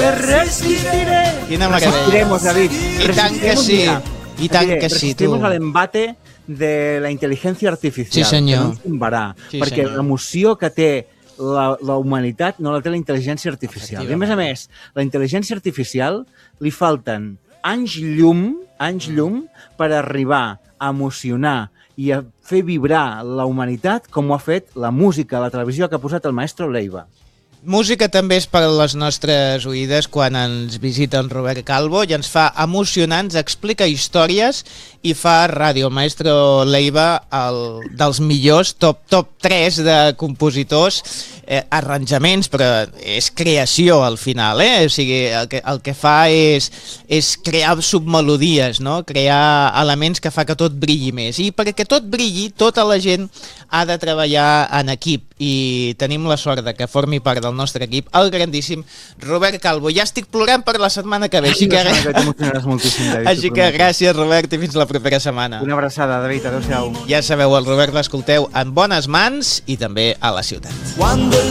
me resistiré. Quina meravella. Resistiremos, David. I tant que sí. I tant que sí, tu. Resistiremos al embate de la inteligencia artificial. Sí, senyor. Que no ens tombarà. Sí, perquè senyor. l'emoció que té la humanitat no la té la intel·ligència artificial. I a més, la intel·ligència artificial li falten anys llum per arribar a emocionar i a fer vibrar la humanitat com ho ha fet la música, la televisió que ha posat el maestro Leiva. Música també és per a les nostres oïdes quan ens visita en Robert Calvo i ens fa emocionar, ens explica històries i fa ràdio. El maestro Leiva, dels millors, top 3 de compositors, arranjaments, però és creació al final, O sigui, el que fa és crear submelodies, no? Crear elements que fa que tot brilli més. I perquè tot brilli, tota la gent ha de treballar en equip i tenim la sort de que formi part del nostre equip el grandíssim Robert Calvo. Ja estic plorant per la setmana que ve, així que gràcies, Robert, i fins la propera setmana. Una abraçada, David, adéu-siau. Ja sabeu, el Robert l'escolteu en bones mans i també a la ciutat. Cuando